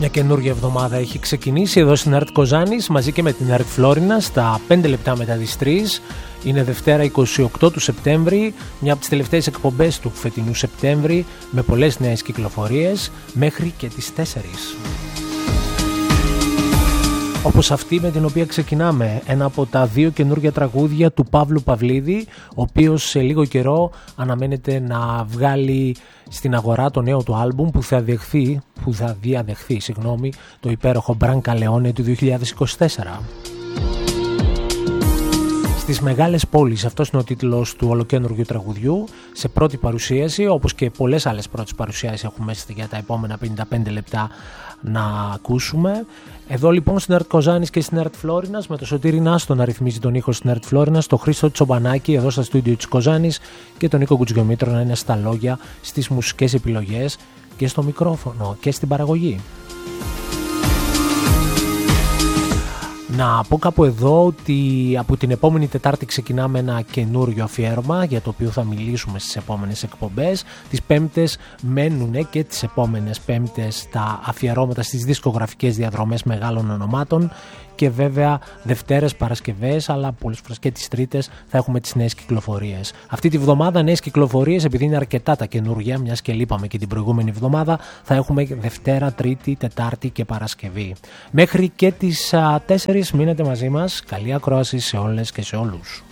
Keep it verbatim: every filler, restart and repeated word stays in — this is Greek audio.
Καινούργια εβδομάδα έχει ξεκινήσει εδώ στην ΕΡΤ Κοζάνης μαζί και με την ΕΡΤ Φλόρινα στα πέντε λεπτά μετά τις τρεις. Είναι Δευτέρα είκοσι οκτώ του Σεπτέμβρη, μια από τις τελευταίες εκπομπές του φετινού Σεπτέμβρη, με πολλές νέες κυκλοφορίες μέχρι και τις τέσσερις. Όπως αυτή με την οποία ξεκινάμε, ένα από τα δύο καινούργια τραγούδια του Παύλου Παυλίδη, ο οποίος σε λίγο καιρό αναμένεται να βγάλει στην αγορά το νέο του άλμπουμ που θα διαδεχθεί, που θα διαδεχθεί συγγνώμη, το υπέροχο Μπράνκα Λεόνε του δύο χιλιάδες είκοσι τέσσερα. Στις μεγάλες πόλεις, αυτός είναι ο τίτλος του ολοκαίνουργιου τραγουδιού, σε πρώτη παρουσίαση, όπως και πολλές άλλες πρώτες παρουσιάσεις έχουμε μέσα για τα επόμενα πενήντα πέντε λεπτά να ακούσουμε. Εδώ λοιπόν στην ΕΡΤ Κοζάνης και στην ΕΡΤ Φλόρινας, με το Σωτήρη Νάστο να ρυθμίζει τον ήχο στην ΕΡΤ Φλόρινας, το Χρήστο Τσομπανάκη εδώ στα στούντιο της Κοζάνης και τον Νίκο Κουτζιομήτρο να είναι στα λόγια, στις μουσικές επιλογές και στο μικρόφωνο και στην παραγωγή. Να πω κάπου εδώ ότι από την επόμενη Τετάρτη ξεκινάμε ένα καινούριο αφιέρωμα για το οποίο θα μιλήσουμε στις επόμενες εκπομπές. Τις Πέμπτες μένουν και τις επόμενες Πέμπτες τα αφιερώματα στις δισκογραφικές διαδρομές μεγάλων ονομάτων και βέβαια Δευτέρες, Παρασκευές, αλλά πολλές φορές και τις Τρίτες θα έχουμε τις νέες κυκλοφορίες. Αυτή τη βδομάδα νέες κυκλοφορίες, επειδή είναι αρκετά τα καινούργια, μιας και λείπαμε και την προηγούμενη εβδομάδα, θα έχουμε Δευτέρα, Τρίτη, Τετάρτη και Παρασκευή. Μέχρι και τις τέσσερις μείνετε μαζί μας. Καλή ακρόαση σε όλες και σε όλους.